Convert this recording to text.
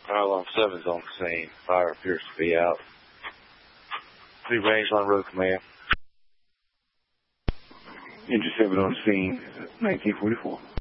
Alarm 7's on the scene. Fire appears to be out. New Rangeline Road Command. Engine 7 on the scene, 1944.